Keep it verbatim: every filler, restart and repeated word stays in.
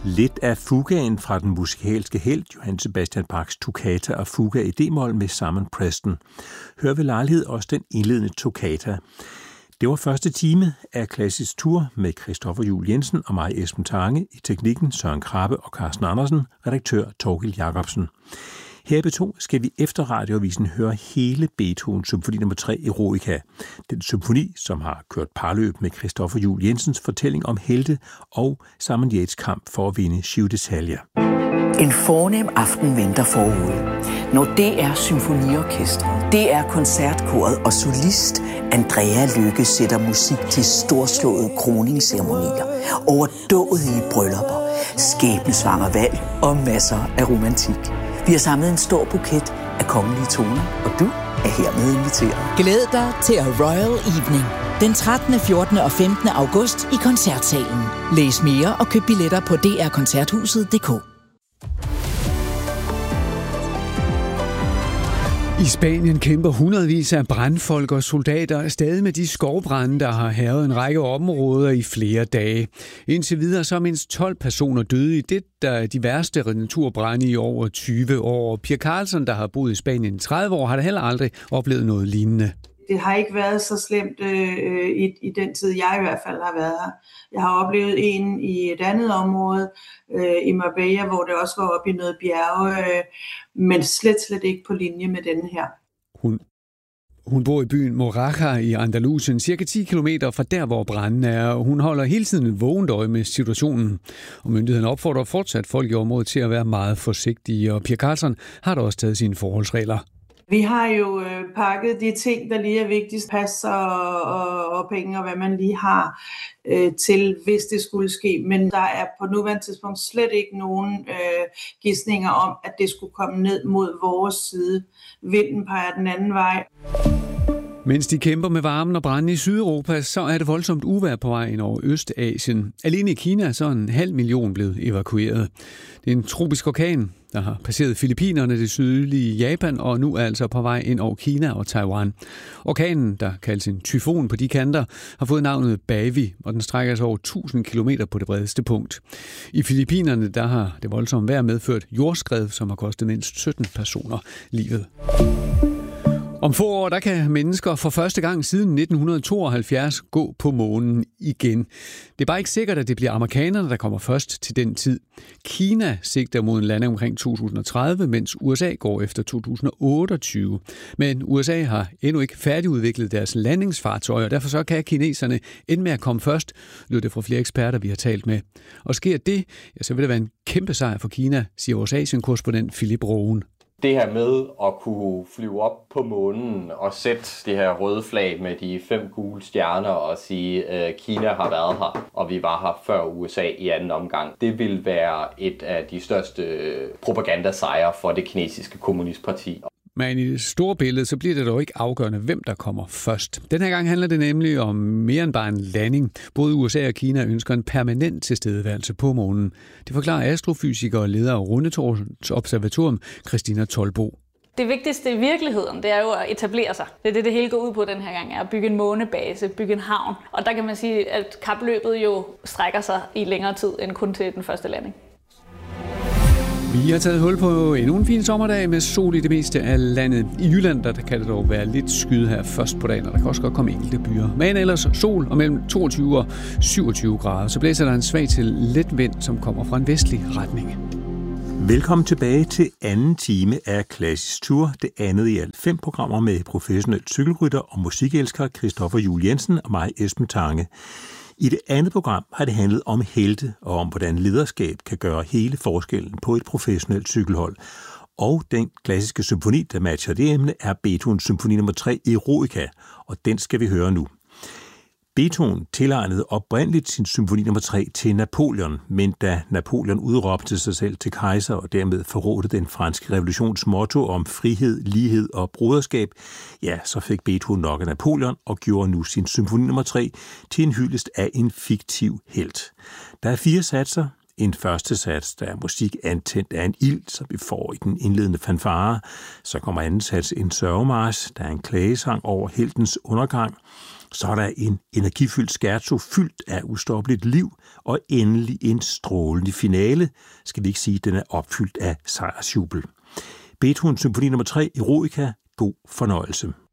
Lidt af fugaen fra den musikalske helt, Johann Sebastian Bachs Toccata og Fuga i d-mol med Simon Preston. Hør ved lejlighed også den indledende Toccata. Det var første time af Klassisk Tour med Christoffer Juhl Jensen og mig, Esben Tange, i teknikken Søren Krabbe og Carsten Andersen, redaktør Torkild Jacobsen. Her i B to skal vi efter radioavisen høre hele Beethoven symfoni nummer tre Eroica. Den symfoni, som har kørt parløb med Christoffer Juhl Jensens fortælling om helte og Simon Yates kamp for at vinde Giro d'Italia. En fornem aften venter forude. Når det er symfoniorkestret, det er koncertkoret og solist Andrea Lykke sætter musik til storslåede kroningsceremonier, overdådige bryllupper, skæbnesvanger valg og masser af romantik. Vi har samlet en stor buket af kongelige toner, og du er hermed inviteret. Glæd dig til A Royal Evening den trettende, fjortende og femtende august i Koncertsalen. Læs mere og køb billetter på d r koncerthuset punktum d k. I Spanien kæmper hundredvis af brandfolk og soldater stadig med de skovbrande, der har hærget en række områder i flere dage. Indtil videre så er mindst tolv personer døde i det, der er de værste naturbrande i over tyve år. Pia Karlsson, der har boet i Spanien i tredive år, har da heller aldrig oplevet noget lignende. Det har ikke været så slemt øh, i, i den tid, jeg i hvert fald har været her. Jeg har oplevet en i et andet område, øh, i Marbella, hvor det også var oppe i noget bjerge, øh, men slet, slet ikke på linje med denne her. Hun, hun bor i byen Moraja i Andalusien, cirka ti kilometer fra der, hvor branden er. Hun holder hele tiden et vågent øje med situationen, og myndigheden opfordrer fortsat folk i området til at være meget forsigtige, og Pia Karlsson har da også taget sine forholdsregler. Vi har jo øh, pakket de ting, der lige er vigtigst, pas og, og, og penge og hvad man lige har øh, til, hvis det skulle ske. Men der er på nuværende tidspunkt slet ikke nogen øh, gidsninger om, at det skulle komme ned mod vores side. Vinden peger den anden vej. Mens de kæmper med varmen og branden i Sydeuropa, så er det voldsomt uvejr på vej ind over Østasien. Alene i Kina er så en halv million blevet evakueret. Det er en tropisk orkan, der har passeret Filippinerne, det sydlige Japan, og nu er altså på vej ind over Kina og Taiwan. Orkanen, der kaldes en tyfon på de kanter, har fået navnet Bavi, og den strækker sig over tusind kilometer på det bredeste punkt. I Filippinerne, der har det voldsomme vejr medført jordskred, som har kostet mindst sytten personer livet. Om få år, der kan mennesker for første gang siden nitten tooghalvfjerds gå på månen igen. Det er bare ikke sikkert, at det bliver amerikanerne, der kommer først til den tid. Kina sigter mod en landing omkring to tusind og tredive, mens U S A går efter to tusind og otteogtyve. Men U S A har endnu ikke færdigudviklet deres landingsfartøjer, og derfor så kan kineserne ende med at komme først, lød det fra flere eksperter, vi har talt med. Og sker det, ja, så vil det være en kæmpe sejr for Kina, siger vores Asien-korrespondent Philip Rogen. Det her med at kunne flyve op på månen og sætte det her røde flag med de fem gule stjerner og sige, at Kina har været her, og vi var her før U S A i anden omgang, det vil være et af de største propagandasejre for det kinesiske kommunistparti. Men i det store billede, så bliver det dog ikke afgørende, hvem der kommer først. Den her gang handler det nemlig om mere end bare en landing. Både U S A og Kina ønsker en permanent tilstedeværelse på månen. Det forklarer astrofysiker og leder af Rundetårns Observatorium, Christina Tolbo. Det vigtigste i virkeligheden, det er jo at etablere sig. Det er det, det hele går ud på den her gang, er at bygge en månebase, bygge en havn. Og der kan man sige, at kapløbet jo strækker sig i længere tid end kun til den første landing. Vi har taget hul på endnu en fin sommerdag med sol i det meste af landet. I Jylland der kan det dog være lidt skyde her først på dagen, og der kan også godt komme enkelte byer. Men ellers sol og mellem toogtyve og syvogtyve grader. Så blæser der en svag til let vind, som kommer fra en vestlig retning. Velkommen tilbage til anden time af Klassisk Tour, det andet i alt fem programmer med professionel cykelrytter og musikelsker Christoffer Juhl Jensen og mig, Esben Tange. I det andet program har det handlet om helte og om, hvordan lederskab kan gøre hele forskellen på et professionelt cykelhold. Og den klassiske symfoni, der matcher det emne, er Beethovens symfoni nummer tre Eroica, og den skal vi høre nu. Beethoven tilegnede oprindeligt sin symfoni nummer tre til Napoleon, men da Napoleon udråbte sig selv til kejser og dermed forrådte den franske revolutions motto om frihed, lighed og broderskab, ja, så fik Beethoven nok af Napoleon og gjorde nu sin symfoni nummer tre til en hyldest af en fiktiv helt. Der er fire satser. En første sats, der er musik antændt af en ild, som vi får i den indledende fanfare. Så kommer anden sats en sørgemarch, der er en klagesang over heltens undergang. Så er der en energifyldt scherzo fyldt af ustoppeligt liv, og endelig en strålende finale. Skal vi ikke sige, at den er opfyldt af sejrsjubel. Beethoven symfoni nummer tre, Eroica. God fornøjelse.